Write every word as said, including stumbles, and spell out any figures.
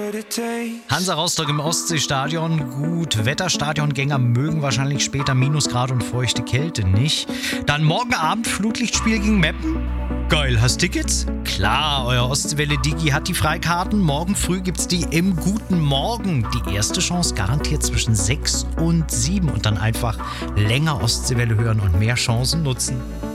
Hansa Rostock im Ostseestadion. Gut, Wetterstadiongänger mögen wahrscheinlich später Minusgrade und feuchte Kälte nicht. Dann morgen Abend Flutlichtspiel gegen Meppen. Geil, hast Tickets? Klar, euer Ostseewelle-Digi hat die Freikarten. Morgen früh gibt's die im Guten Morgen. Die erste Chance garantiert zwischen sechs und sieben und dann einfach länger Ostseewelle hören und mehr Chancen nutzen.